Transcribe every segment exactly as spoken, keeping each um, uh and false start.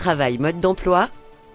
Travail mode d'emploi,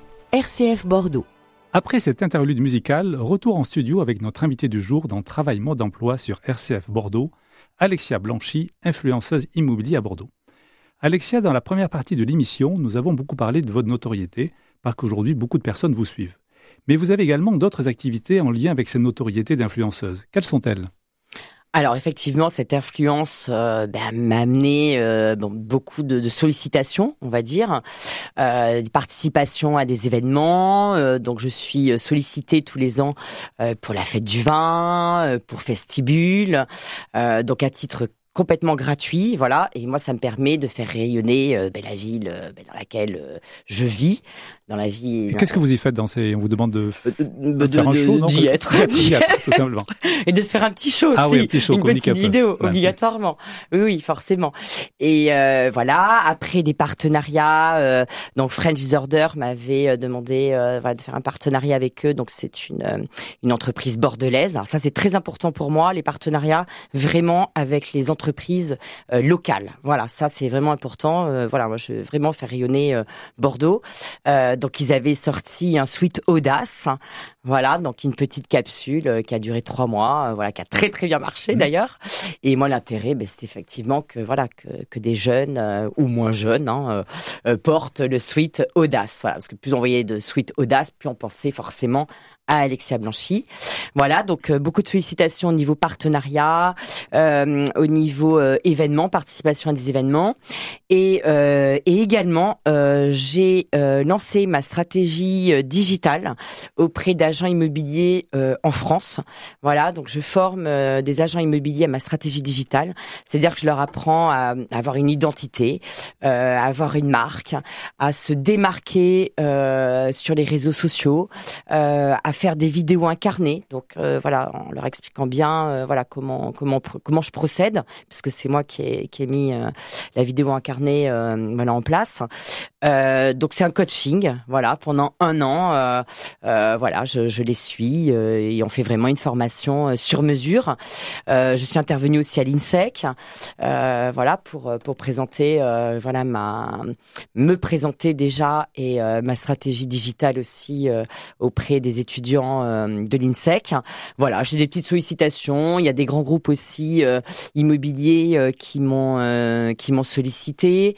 R C F Bordeaux. Après cette interlude musicale, retour en studio avec notre invité du jour dans Travail mode d'emploi sur R C F Bordeaux, Alexia Blanchy, influenceuse immobilier à Bordeaux. Alexia, dans la première partie de l'émission, nous avons beaucoup parlé de votre notoriété, parce qu'aujourd'hui, beaucoup de personnes vous suivent. Mais vous avez également d'autres activités en lien avec cette notoriété d'influenceuse. Quelles sont-elles ? Alors effectivement, cette influence euh, ben, m'a amené euh, bon, beaucoup de, de sollicitations, on va dire, euh, de participation à des événements. Euh, donc je suis sollicitée tous les ans euh, pour la fête du vin, euh, pour Festibule, euh, donc à titre complètement gratuit, voilà. Et moi, ça me permet de faire rayonner euh, ben, la ville euh, ben, dans laquelle euh, je vis. Dans la vie. Et qu'est-ce que vous y faites dans ces... On vous demande de, de, de, de faire un de, show, non d'y être, d'y être, tout simplement. Et de faire un petit show ah aussi, oui, un petit show, une petite vidéo, ouais. obligatoirement. Oui, oui, forcément. Et euh, voilà, après des partenariats, euh, donc French Disorder m'avait euh, demandé euh, voilà, de faire un partenariat avec eux. Donc c'est une euh, une entreprise bordelaise. Alors ça c'est très important pour moi, les partenariats vraiment avec les entreprises euh, locales. Voilà, ça c'est vraiment important. Euh, voilà, moi je veux vraiment faire rayonner euh, Bordeaux. Euh, Donc ils avaient sorti un Sweet Audace, voilà, donc une petite capsule euh, qui a duré trois mois, euh, voilà, qui a très très bien marché mmh. d'ailleurs. Et moi l'intérêt, ben, c'est effectivement que voilà que, que des jeunes euh, ou moins jeunes hein, euh, portent le Sweet Audace, voilà, parce que plus on voyait de Sweet Audace, plus on pensait forcément à Alexia Blanchy. Voilà, donc euh, beaucoup de sollicitations au niveau partenariat, euh, au niveau euh, événements, participation à des événements. Et, euh, et également, euh, j'ai euh, lancé ma stratégie euh, digitale auprès d'agents immobiliers euh, en France. Voilà, donc je forme euh, des agents immobiliers à ma stratégie digitale. C'est-à-dire que je leur apprends à, à avoir une identité, euh, à avoir une marque, à se démarquer euh, sur les réseaux sociaux, euh, à faire des vidéos incarnées, donc euh, voilà, en leur expliquant bien, euh, voilà comment comment comment je procède, puisque c'est moi qui ai qui ai mis euh, la vidéo incarnée, euh, voilà en place. Euh, donc c'est un coaching, voilà, pendant un an, euh, euh, voilà, je, je les suis euh, et on fait vraiment une formation euh, sur mesure. Euh, je suis intervenue aussi à l'INSEC, euh, voilà, pour pour présenter, euh, voilà ma me présenter déjà et euh, ma stratégie digitale aussi euh, auprès des étudiants de l'INSEC. Voilà, j'ai des petites sollicitations. Il y a des grands groupes aussi euh, immobiliers euh, qui m'ont euh, qui m'ont sollicité.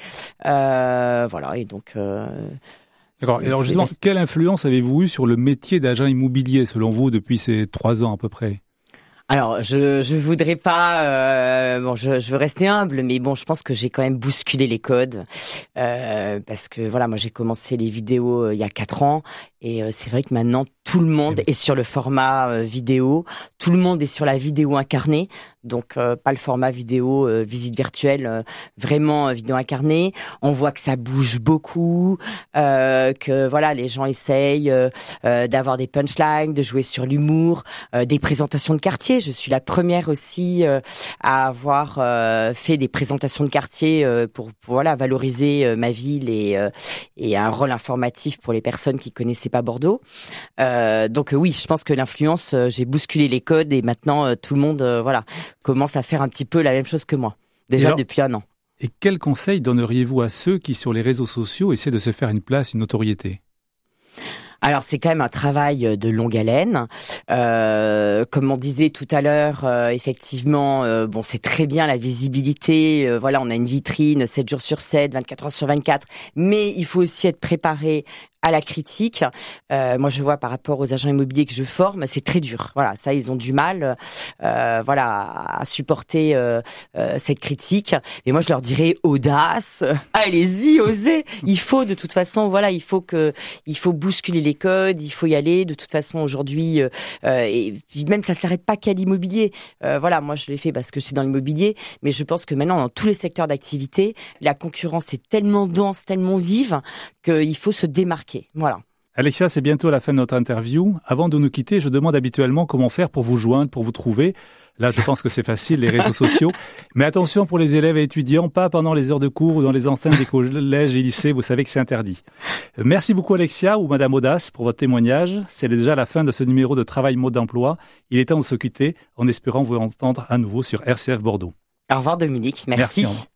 Euh, voilà, et donc. Euh, D'accord. Et alors justement, quelle influence avez-vous eu sur le métier d'agent immobilier selon vous depuis ces trois ans à peu près ? Alors, je je voudrais pas, euh, bon, je, je veux rester humble, mais bon, je pense que j'ai quand même bousculé les codes euh, parce que voilà, moi j'ai commencé les vidéos euh, il y a quatre ans et euh, c'est vrai que maintenant tout le monde est sur le format euh, vidéo, tout le monde est sur la vidéo incarnée, donc euh, pas le format vidéo euh, visite virtuelle, euh, vraiment euh, vidéo incarnée. On voit que ça bouge beaucoup, euh, que voilà, les gens essayent euh, euh, d'avoir des punchlines, de jouer sur l'humour, euh, des présentations de quartier. Je suis la première aussi euh, à avoir euh, fait des présentations de quartier euh, pour, pour voilà valoriser euh, ma ville et euh, et un rôle informatif pour les personnes qui connaissaient pas Bordeaux. Euh, donc euh, oui, je pense que l'influence, euh, j'ai bousculé les codes et maintenant euh, tout le monde euh, voilà commence à faire un petit peu la même chose que moi. Déjà alors, depuis un an. Et quels conseils donneriez-vous à ceux qui sur les réseaux sociaux essaient de se faire une place, une notoriété ? Alors c'est quand même un travail de longue haleine. Euh, comme on disait tout à l'heure, euh, effectivement, euh, bon c'est très bien la visibilité. Euh, voilà, on a une vitrine sept jours sur sept, vingt-quatre heures sur vingt-quatre, mais il faut aussi être préparé à la critique. Euh, moi, je vois par rapport aux agents immobiliers que je forme, c'est très dur. Voilà, ça, ils ont du mal, euh, voilà, à supporter euh, euh, cette critique. Et moi, je leur dirais audace, allez-y, osez. Il faut de toute façon, voilà, il faut que, il faut bousculer les codes, il faut y aller. De toute façon, aujourd'hui, euh, et puis même ça s'arrête pas qu'à l'immobilier. Euh, voilà, moi, je l'ai fait parce que je suis dans l'immobilier, mais je pense que maintenant, dans tous les secteurs d'activité, la concurrence est tellement dense, tellement vive qu'il faut se démarquer. Voilà. Alexia, c'est bientôt la fin de notre interview. Avant de nous quitter, je demande habituellement comment faire pour vous joindre, pour vous trouver. Là, je pense que c'est facile, les réseaux sociaux. Mais attention pour les élèves et étudiants, pas pendant les heures de cours ou dans les enceintes des collèges et lycées, vous savez que c'est interdit. Merci beaucoup Alexia ou Madame Audace pour votre témoignage. C'est déjà la fin de ce numéro de Travail mode d'emploi. Il est temps de se quitter en espérant vous entendre à nouveau sur R C F Bordeaux. Au revoir Dominique, merci. Merci.